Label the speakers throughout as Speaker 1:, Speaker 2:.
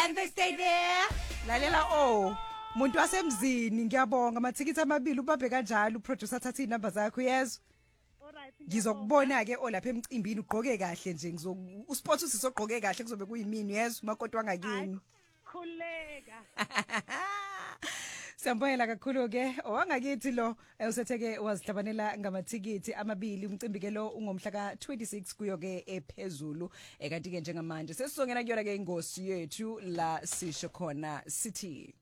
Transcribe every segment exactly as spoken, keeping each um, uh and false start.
Speaker 1: and they stay there. Lalela oh muntu wasemzini ngiyabonga amathikithi amabili ubabhe kanjalo uproducer thatha inamba zakho yezwa.
Speaker 2: Alright.
Speaker 1: Ngizokubona ke olapha emcimbini ugqoke kahle nje ngizo usport usizogqoke kahle kuzobe kuyimini yezwa umakoti wangakini.
Speaker 2: Khuleka.
Speaker 1: Siyambonela kakhulu ke owangakithi lo usetheke wazihlabanela ngamathikithi amabili umcimbi ke lo ungomhla ka twenty-six kuyo ke ephezulu ekanti ke njengamanje sesizongena kuyona ke ingosi yethu la sisho khona city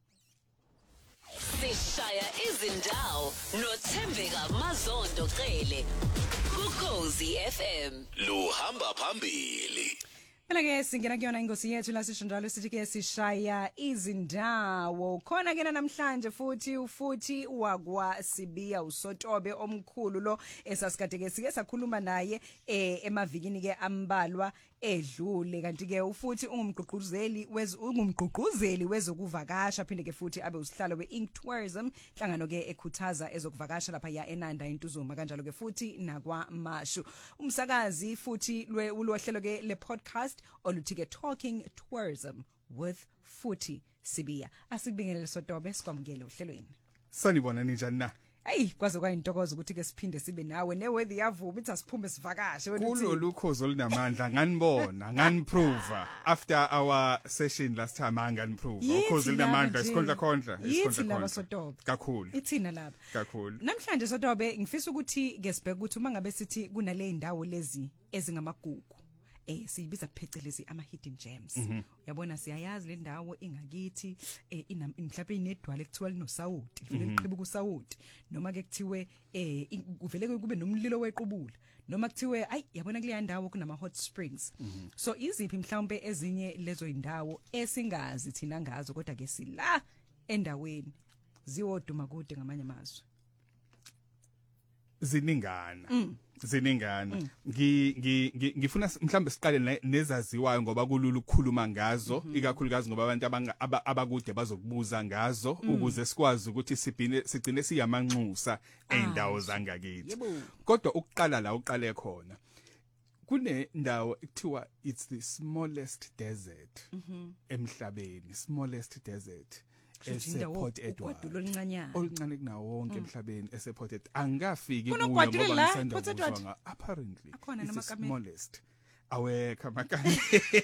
Speaker 3: Sishaya izindawo noThembeka Mazondo Cele kuKhosi F M
Speaker 4: lo hamba phambili.
Speaker 1: Mina ke singena kuyona ingosi yethu la sisho njalo sithi ke sishaya izindawo khona ke namhlanje futhi ufuthi wakwa Sibiya usotobe omkhulu lo esasikade ke sike sakhuluma naye eh emavikini ke ambalwa edlule kanti ke ufuthi ungumgqugquzeli wez ungumgqugquzeli wezokuvakasha phinde ke futhi abe usihlalo weInc Tourism hlangano ke ekhuthaza ezokuvakasha lapha ya eNanda eNtuzuma kanjalo ke futhi nakwa Mashu umsakazi futhi lwe ulohlelo ke le podcast oluthi ke Talking Tourism with Futhi Sibiya asikubingelele sotobe sikwamukele uhlelweni
Speaker 5: sanibona ninjani na
Speaker 1: Hey kwaze kwayintokozo ukuthi ke siphinde sibe nawe neweather yavuma ithi asiphume sivakashe wena uthi
Speaker 5: kulolu khozo linamandla nganibona nganiprove after our session last time anganiprove ukhozo linamandla isikhondla khondla
Speaker 1: isikhondla khondla sotobe
Speaker 5: kakhulu
Speaker 1: ithina lapha
Speaker 5: kakhulu
Speaker 1: namhlanje sotobe ngifisa ukuthi ke sibheke ukuthi uma ngabe sithi kunale indawo lezi ezingamagugu eh siyibiza phecelezi ama hidden gems uyabona siyayazi le ndawo ingakithi eh mhlawumbe inedwala ekuthiwa linosawoti vele liqhibuka usawoti noma ke kuthiwe eh kuvele kube nomlilo wequbula noma kuthiwe ay yabona kule ndawo kunama hot springs so iziphi mhlawumbe ezinye lezo indawo esingazi thina ngazo kodwa ke sila endaweni ziwoduma kude ngamanye amazwe
Speaker 5: ziningana ziningana ngi ngifuna mhlambe siqale nezaziwayo ngoba kulula ukukhuluma ngazo ikakhulukazi ngoba abantu abakude bazokubuza ngazo ukuze sikwazi ukuthi sibhine sigcine siyamanxusa eindawo zangakithi kodwa ukuqala la uqale khona kune ndawo ekuthiwa it's the smallest desert emhlabeni smallest desert esePort Edward oluncane kunawo wonke emhlabeni esePort Edward angafiki kuyo ngoba ngisanda ukuzwa apparently it's the smallest awekha makameli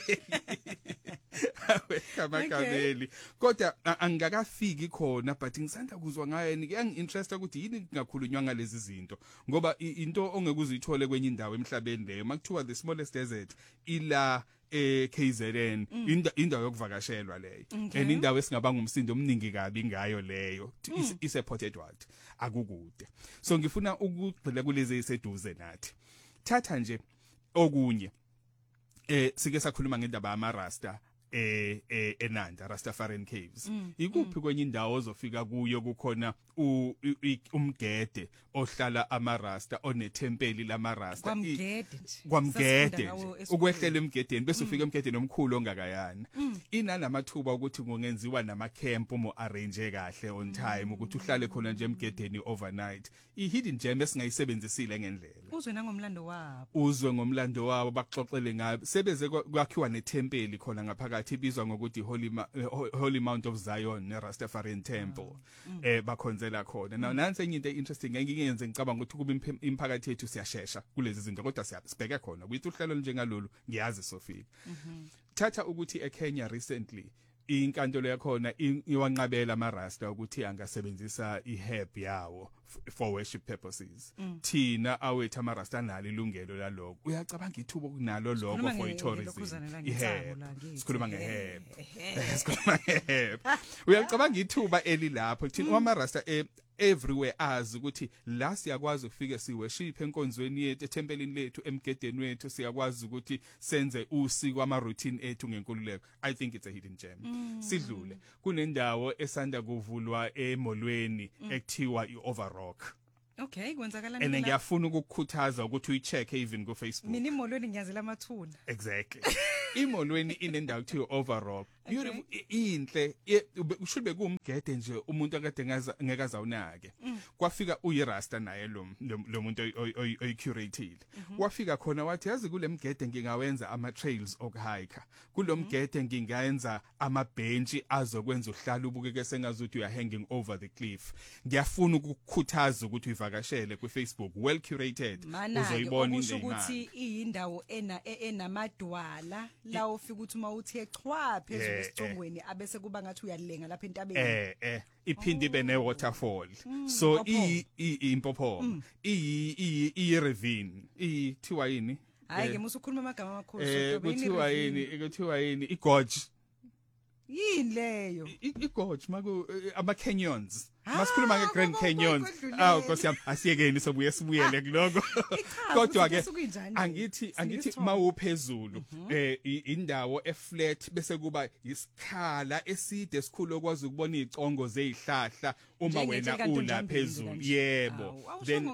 Speaker 5: awekha makameli kodwa angakafiki khona but ngisanda kuzwa ngaye ngiyanginterest ukuthi yini ngakhulunywa ngalezi zinto ngoba into ongekuzithole kwenye indawo emhlabeni leyo makuthiwa the smallest desert ila e K Z N indawo yokuvakashelwa leyo and indawo esingabanga umsindo omningi kabi ngayo leyo ise Port Edward akukude so ngifuna ukugxila kulezi eseduze nathi thatha nje okunye eh sike sakhuluma ngendaba ama Rasta eh eNanda Rastafarian Caves ikuphi kwenye indawo ozofika kuyo kukhona umgede ohlala ama Rasta onethempeli lama Rasta kwamgede ukwehlela emgedeni bese ufika emgedeni omkhulu ongakayana ina namathuba ukuthi kungenziwa nama camp umo arrange kahle on time ukuthi uhlale khona nje emgedeni overnight I hidden gem esingayisebenzisile ngendlela
Speaker 1: uzwe nangomlando wabo
Speaker 5: uzwe ngomlando wabo baxoxele ngabe sebeze kwakhiwa nethempeli khona ngaphakathi ibizwa ngokuthi Holy Holy Mount of Zion ne Rastafarian Temple eh bakhonzela khona now nansi enye into interesting ngingenze ngicabanga ukuthi kuba imphakathi yethu siyashesha kulezi zinto kodwa siyabheka khona kuyithi uhlelo njengalolu ngiyazi sofika thatha ukuthi eKenya recently inkantolo yakhona iwanqabela ama Rasta ukuthi angasebenzisa iherb yawo for worship purposes thina awethu ama Rasta nalo ilungelo laloko uyacabanga ithubo kunalo lokho for tourism iherb sikhuluma ngeherb sikhuluma ngeherb uyacabanga ithuba elilapho thina ama Rasta everywhere azi ukuthi la siyakwazi ukufika siworship enkonzweni yethu etempelini lethu emgedeni wethu siyakwazi ukuthi senze usiko ama routine ethu ngenkululeko I think it's a hidden gem mm. sidlule kunendawo esanda kuvulwa emolweni mm. ekuthiwa iOverrock
Speaker 1: Okay, kwenzakala
Speaker 5: and ngiyafuna ukukukhuthaza ukuthi uyicheck even ku Facebook.
Speaker 1: Mina imolweni ngiyazela amathuna.
Speaker 5: Exactly. Imolweni inendawo kuthiwa Overrock. Beautiful, inhle, should be kumgede nje umuntu akade ngaza ngekazawunake. Kwafika uyirasta naye lo lo muntu oyicurated. Wafika khona wathi yazi kule mgede ngingawenza ama trails okuhike. Kulo mgede ngingayenza ama bench azokwenza uhlala ubukeke sengazuthi uya hanging over the cliff. Ngiyafuna ukukukhuthaza ukuthi uyivakashele ku Facebook, well curated.
Speaker 1: Uzoyibona into ukuthi iyindawo ena enamadwala la ufika ukuthi uma uthi echwa phezulu esithongweni abese kuba ngathi uyalenga lapha entabeni.
Speaker 5: Eh eh iphindi ibe ne waterfall. So i impophoma i i ravine i thiwa yini?
Speaker 1: Hayi ke musukhuluma amagama amakhulu
Speaker 5: so kuthiwa yini kuthiwa yini i gorge.
Speaker 1: Yini leyo?
Speaker 5: I gorge maku ama canyons. Masikhuluma nge Grand Canyons. Aw Nkosi yami asiyekeni sobuye sibuyele kuloko. Kodwa ke angithi angithi mawuphezulu eh indawo eflat bese kuba isikhala eside esikhulu okwazi ukubona izicongo zezihlahla uma wena ula phezulu. Yebo. Then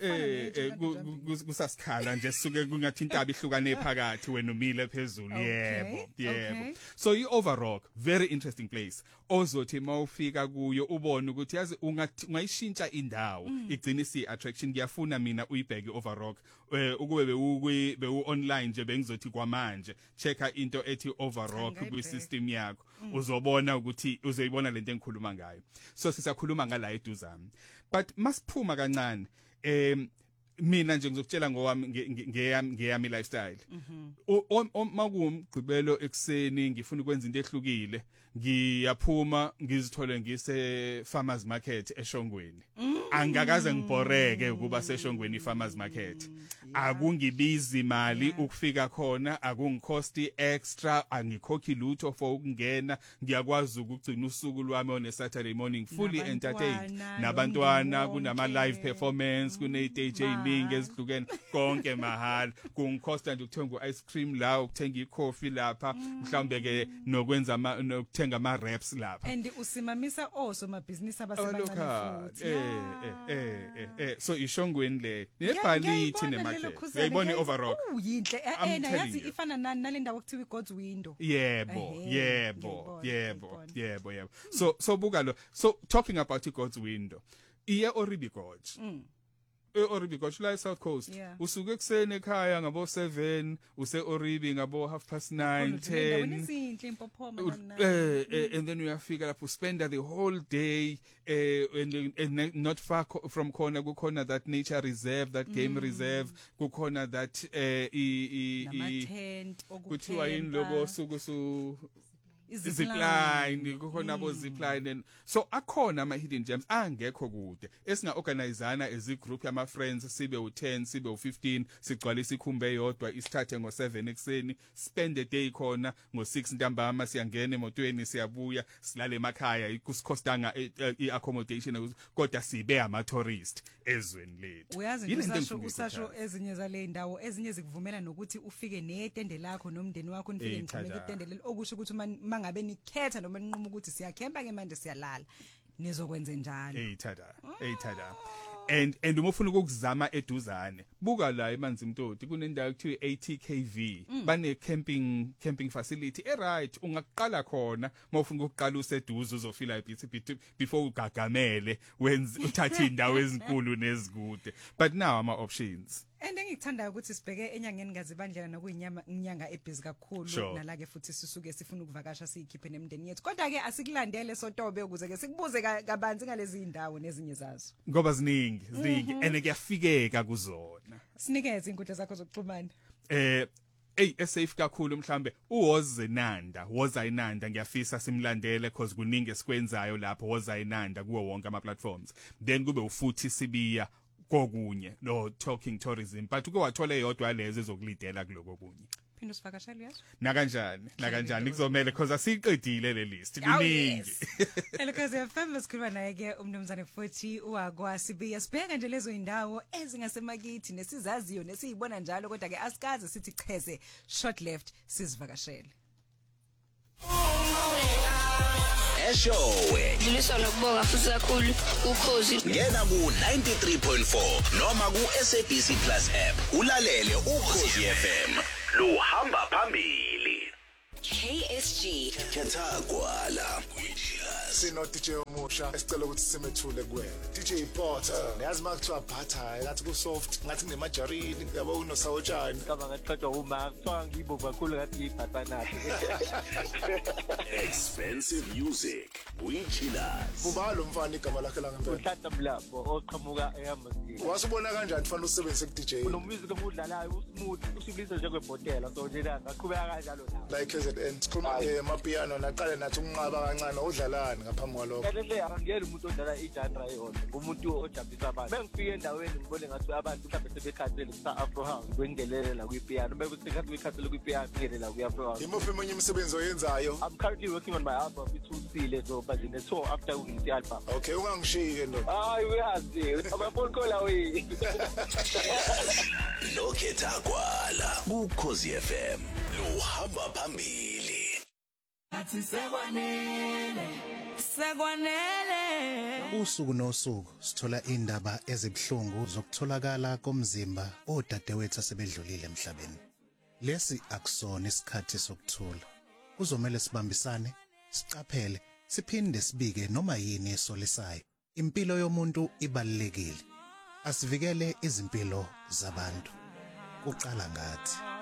Speaker 5: kusasikhala nje suke kungathi intaba ihlukane phakathi wena umile phezulu. Yebo. Yebo. So i Overrock, very interesting place. Ozothi mawufika kuyo ubone ukuthi yazi ungayishintsha indawo igcina isi attraction. Ngiyafuna mina uyibheke Overrock ukube bewukwi bewu online nje bengizothi kwamanje checka into ethi Overrock ku system yakho uzobona ukuthi uzoyibona lento engikhuluma ngayo. So sisakhuluma ngala eduzami but masiphuma kancane em mina nje ngizokutshela ngowami ngeyami ngeyami lifestyle. Makuwumgqibelo ekseni ngifuna ukwenza into ehlukile ngiyaphuma ngizithole ngise farmers market eShongweni. Angakaze ngibhoreke ukuba seShongweni farmers market. Akungibizi imali ukufika khona, akungikosti extra, angikhokhi lutho for ukungena. Ngiyakwazi ukugcina usuku lwami on a Saturday morning fully entertained. Nabantwana kunama live performance, kune stage eziningi ezihlukene konke mahala. Kungikosta nje ukuthenga ice cream la, ukuthenga icoffee lapha, mhlawumbe ke nokwenza nokuthenga ama wraps lapha.
Speaker 1: And usimamisa also amabhizinisi abasebancane futhi.
Speaker 5: Eh eh eh eh so iShongweni le nebhalithi nemarket. Uyayibona Overrock.
Speaker 1: Oh yinhle ena yazi ifana nani nalendawo kuthiwa God's Window.
Speaker 5: Yebo, yebo, yebo, yebo, yebo. So so buka lo. So talking about God's Window. Iye Oribi Gorge. eOribi Gorge la South Coast usuke ekseni ekhaya ngabo seven use Oribi ngabo half past nine ten eh and then uyafika lapho spend the whole day eh and, and not far from khona kukhona that nature reserve, that game mm. reserve, kukhona that eh i i kuthiwa yini lobo suku su zipline kukhona abo zipline and so akhona ama hidden gems angekho kude esinga organizeana as a group yama friends sibe u ten sibe u fifteen sigcwalisa ikhumbe eyodwa isithathe ngo seven ekseni spend a day khona ngo six ntambama siyangena emotweni siyabuya silale emakhaya ikusikostanga iaccommodation kodwa sibe ama tourist ezweni lethu.
Speaker 1: Uyazi usasho usasho ezinye zale ndawo ezinye zikuvumela nokuthi ufike netende lakho nomndeni wakho nifike ngixhameke itende lelo okusho ukuthi mangabe nikhetha noma ninquma ukuthi siyakhempa ke manje siyalala nizokwenza njalo.
Speaker 5: Hey tada, hey tada. And and uma ufuna ukuzama eduzane buka la emanzi mtoti kunendawo ekuthiwa eighty K V mm. bane camping camping facility e right ungaqala khona mawufuna ukuqala useduze uzofila ibhithi before ugagamele wenza uthatha indawo ezinkulu nezikude but now ama options.
Speaker 1: And engikuthanda ukuthi sibheke enyangeni ngazibandlela nokuyinyama inyanga ebhizi kakhulu sure. Nala ke futhi sisuke sifuna ukuvakasha siyikhiphe nemndeni yethu kodwa ke asikulandele sotobe ukuze ke sikubuze kabanzi ngalezi indawo nezinye zazo
Speaker 5: ngoba ziningi ziningi mm -hmm. ene kuyafikeka kuzona.
Speaker 1: Sinikeze inkundla zakho zokuxhumana.
Speaker 5: Eh Ey esafe kakhulu mhlambe uWozenanda Wozayinanda ngiyafisa simlandele because kuningi esikwenzayo lapho Wozayinanda kuwo wonke ama platforms then kube ufuthi sibiya kokunye no talking tourism but uke wathola eyodwa lezo ezokulidela kuloko kunye
Speaker 1: phinda sivakashele yazo
Speaker 5: na kanjani na kanjani kuzomela because asiqedile le list kuningi.
Speaker 1: Elokhazi F M sikhuluma naye ke umnumzane futhi uwakwasibiya sibheka nje lezo indawo ezingasemakithi nesizaziyo nesiyibona njalo kodwa ke asikaze sithi cheze short left sizivakashele.
Speaker 4: eshowe
Speaker 6: Ngilisa nokubonga futhi kakhulu ukhozi.
Speaker 4: ngena ku ninety-three point four noma ku S A B C Plus app ulalele ukhozi F M luhamba phambili.
Speaker 3: K S G
Speaker 4: Khetha kwala
Speaker 7: sino D J omusha esicela ukuthi simethule kuwena D J Porter yazi makuthiwa bhatha ngathi ku soft ngathi kunemajarini yabo unosawotshani
Speaker 8: kama ngaqedwa uma kuthiwa ngibo kakhulu ngathi ibhatanathi
Speaker 4: expensive music Witchilas
Speaker 7: ubalo mfana igama lakhe la ngempela
Speaker 8: uhlahla mlambo oqhamuka ehamazini
Speaker 7: wasubona kanjani fanele usebenzise ku D J
Speaker 8: lo music obudlalayo usmooth usibilisa njengebhotela so nje ngaqhubeka kanjalo la
Speaker 7: like K Z N sikhuluma emapiano naqale nathi unqaba kancane udlalani ngaphambi kwalokho
Speaker 8: kanele angiyeli umuntu odlala igenre eyodwa umuntu ojabulisa abantu bengifike endaweni ngibone ngathi abantu mhlawumbe sebekhathele kusa afro house kwengelele la kwipiano bese sikhathi bekhathele kwipiano ngelela ku afro house
Speaker 7: imuphi eminye imisebenzi oyenzayo
Speaker 8: I'm currently working on my album ithusile so but in the tour after we the album
Speaker 7: okay ungangishiye no
Speaker 8: hayi uyazi abafuni khola we
Speaker 4: lo Khetha kwala ukhozi F M luhamba phambili.
Speaker 9: Usuku nosuku sithola indaba ezibhlungu zokutholakala komzimba odadewethu asebedlulile emhlabeni. Lesi akusona isikhathi sokuthula. Kuzomela sibambisane, siqaphele, siphinde sibike noma yini esolisayo. Impilo yomuntu ibalekile. Asivikele izimpilo zabantu. Kuqala ngathi